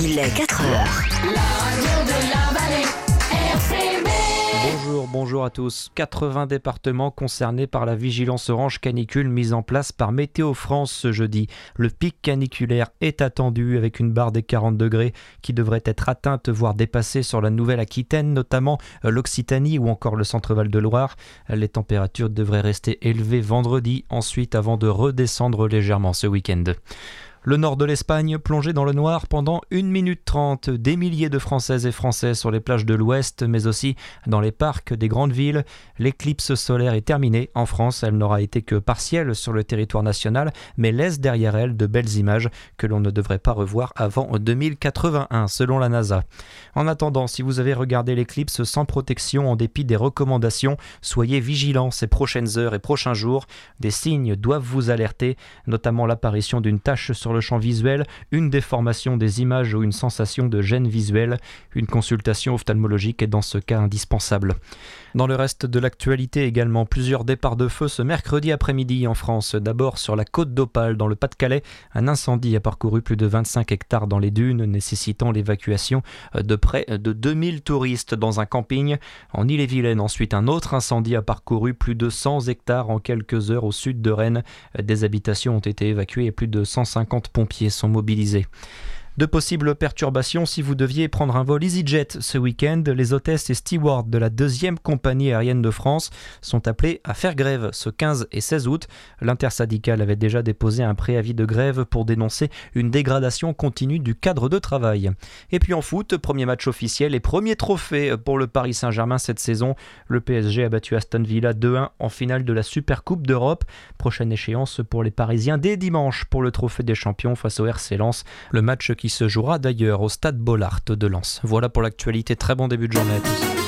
Il est 4 heures. La radio de la vallée, RCB. Bonjour à tous. 80 départements concernés par la vigilance orange canicule mise en place par Météo France ce jeudi. Le pic caniculaire est attendu avec une barre des 40 degrés qui devrait être atteinte voire dépassée sur la Nouvelle-Aquitaine, notamment l'Occitanie ou encore le Centre-Val de Loire. Les températures devraient rester élevées vendredi, ensuite avant de redescendre légèrement ce week-end. Le nord de l'Espagne plongé dans le noir pendant 1 minute 30. Des milliers de Françaises et Français sur les plages de l'Ouest, mais aussi dans les parcs des grandes villes. L'éclipse solaire est terminée. En France, elle n'aura été que partielle sur le territoire national, mais laisse derrière elle de belles images que l'on ne devrait pas revoir avant 2081, selon la NASA. En attendant, si vous avez regardé l'éclipse sans protection en dépit des recommandations, soyez vigilants ces prochaines heures et prochains jours. Des signes doivent vous alerter, notamment l'apparition d'une tache sur le champ visuel, une déformation des images ou une sensation de gêne visuelle. Une consultation ophtalmologique est dans ce cas indispensable. Dans le reste de l'actualité également, plusieurs départs de feu ce mercredi après-midi en France. D'abord sur la côte d'Opale dans le Pas-de-Calais, un incendie a parcouru plus de 25 hectares dans les dunes, nécessitant l'évacuation de près de 2000 touristes dans un camping. En Ille-et-Vilaine, ensuite, un autre incendie a parcouru plus de 100 hectares en quelques heures au sud de Rennes. Des habitations ont été évacuées et plus de 150 pompiers sont mobilisés. De possibles perturbations si vous deviez prendre un vol EasyJet ce week-end. Les hôtesses et stewards de la 2e compagnie aérienne de France sont appelés à faire grève ce 15 et 16 août. L'intersyndicale avait déjà déposé un préavis de grève pour dénoncer une dégradation continue du cadre de travail. Et puis en foot, premier match officiel et premier trophée pour le Paris Saint-Germain cette saison. Le PSG a battu Aston Villa 2-1 en finale de la Supercoupe d'Europe. Prochaine échéance pour les Parisiens dès dimanche pour le trophée des champions face au RC Lens. Le match qui se jouera d'ailleurs au stade Bollaert de Lens. Voilà pour l'actualité, très bon début de journée à tous.